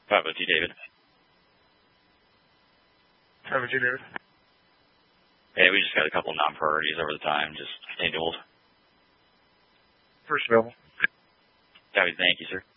How about you, David? How about you, David? Hey, we just got a couple of non-priorities over the time, just handled. First available. Copy, thank you, sir.